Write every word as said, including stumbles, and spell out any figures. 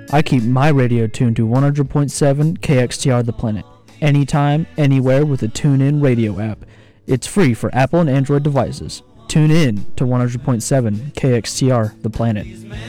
I keep my radio tuned to one hundred point seven K X T R The Planet, anytime, anywhere with a TuneIn radio app. It's free for Apple and Android devices. Tune in to one hundred point seven K X T R The Planet.